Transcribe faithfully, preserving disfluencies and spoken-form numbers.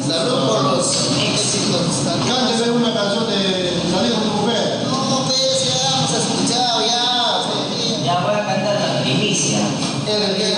Salud por los éxitos. Cánteme una canción de Salir con tu mujer. No, pues ya hemos escuchado, ya. Ya voy a cantar la primicia. El, el,